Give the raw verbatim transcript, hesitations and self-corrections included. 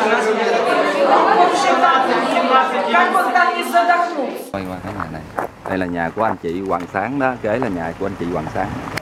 Как он там не задохнулся? Quay qua cái nhà này. Đây là nhà của anh chị Hoàng Sáng đó, kế là nhà của anh chị Hoàng Sáng.